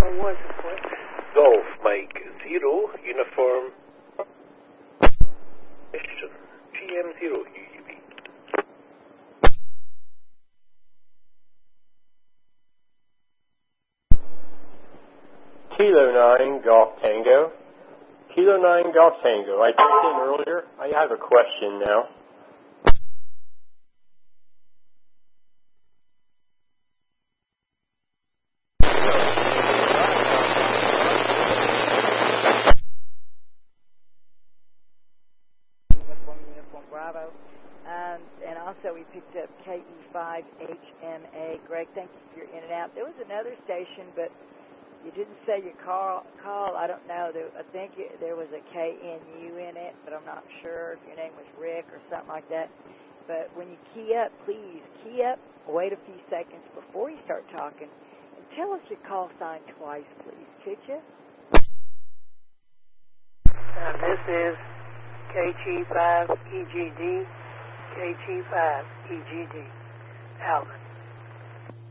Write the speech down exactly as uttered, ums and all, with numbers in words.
was it, please? Golf, Mike, zero, uniform, question, G M zero, U U B. Kilo nine, Golf Tango. Kilo nine, Golf Tango. I checked in earlier. I have a question now. Bravo. Um, and also we picked up K E five H M A. Greg, thank you for your in and out. There was another station, but you didn't say your call. call. I don't know. There, I think it, there was a K N U in it, but I'm not sure if your name was Rick or something like that. But when you key up, please key up, wait a few seconds before you start talking, and tell us your call sign twice, please, could you? Uh, this is K G five E G D, K G five E G D, Alvin.